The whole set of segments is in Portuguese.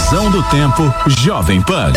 Previsão do tempo Jovem Pan.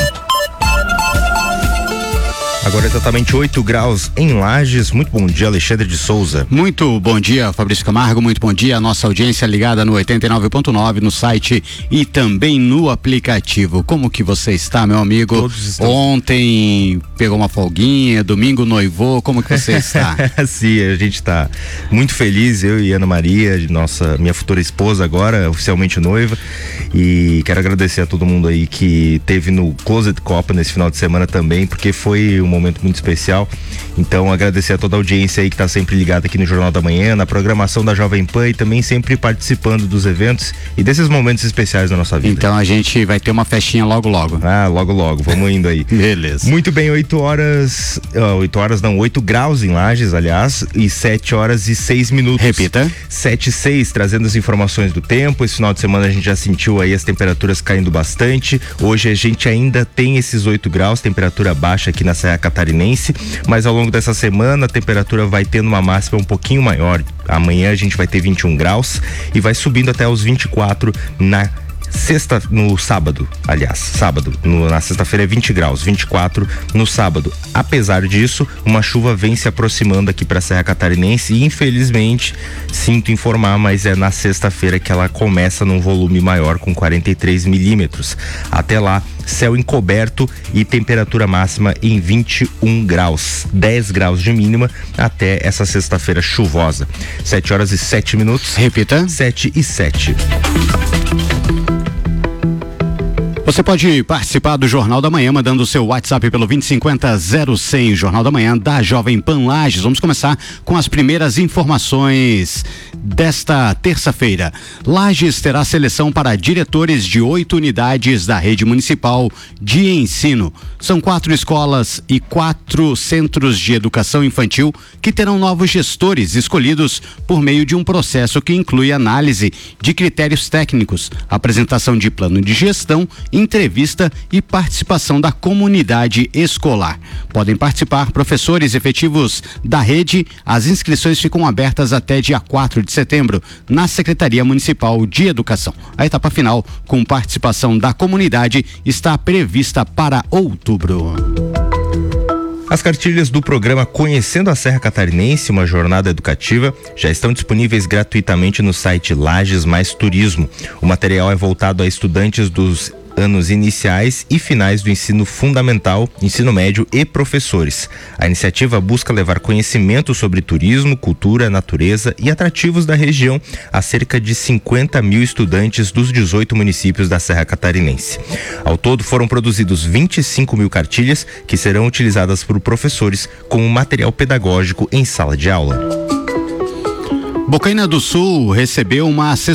Agora exatamente 8 graus em Lages. Muito bom dia, Alexandre de Souza. Muito bom dia, Fabrício Camargo. Muito bom dia a nossa audiência ligada no 89.9 no site e também no aplicativo. Como que você está, meu amigo? Todos estão. Ontem pegou uma folguinha, domingo noivou. Como que você está? Sim, a gente está muito feliz, eu e Ana Maria, minha futura esposa agora, oficialmente noiva. E quero agradecer a todo mundo aí que teve no Closet Copa nesse final de semana também, porque foi um momento muito especial. Então agradecer a toda a audiência aí que está sempre ligada aqui no Jornal da Manhã, na programação da Jovem Pan e também sempre participando dos eventos e desses momentos especiais da nossa vida. Então a gente vai ter uma festinha logo logo. Logo, vamos indo aí. Beleza. Muito bem, 8 graus em Lages, aliás, e 7 horas e 6 minutos. Repita. 7 e 6, trazendo as informações do tempo. Esse final de semana a gente já sentiu aí as temperaturas caindo bastante. Hoje a gente ainda tem esses 8 graus, temperatura baixa aqui na Serra Catarinense, mas ao longo dessa semana a temperatura vai tendo uma máxima um pouquinho maior. Amanhã a gente vai ter 21 graus e vai subindo até os 24 na sexta-feira é 20 graus, 24 no sábado. Apesar disso, uma chuva vem se aproximando aqui para a Serra Catarinense e infelizmente, sinto informar, mas é na sexta-feira que ela começa num volume maior com 43 milímetros. Até lá, céu encoberto e temperatura máxima em 21 graus, 10 graus de mínima até essa sexta-feira chuvosa. 7 horas e 7 minutos. Repita. 7 e 7. Você pode participar do Jornal da Manhã mandando o seu WhatsApp pelo 2050-0100, Jornal da Manhã da Jovem Pan Lages. Vamos começar com as primeiras informações desta terça-feira. Lages terá seleção para diretores de 8 unidades da rede municipal de ensino. São 4 escolas e 4 centros de educação infantil que terão novos gestores escolhidos por meio de um processo que inclui análise de critérios técnicos, apresentação de plano de gestão, entrevista e participação da comunidade escolar. Podem participar professores efetivos da rede. As inscrições ficam abertas até dia 4 de setembro na Secretaria Municipal de Educação. A etapa final, com participação da comunidade, está prevista para outubro. As cartilhas do programa Conhecendo a Serra Catarinense, uma jornada educativa, já estão disponíveis gratuitamente no site Lages Mais Turismo. O material é voltado a estudantes dos anos iniciais e finais do ensino fundamental, ensino médio e professores. A iniciativa busca levar conhecimento sobre turismo, cultura, natureza e atrativos da região a cerca de 50 mil estudantes dos 18 municípios da Serra Catarinense. Ao todo foram produzidos 25 mil cartilhas que serão utilizadas por professores como material pedagógico em sala de aula. Bocaina do Sul recebeu uma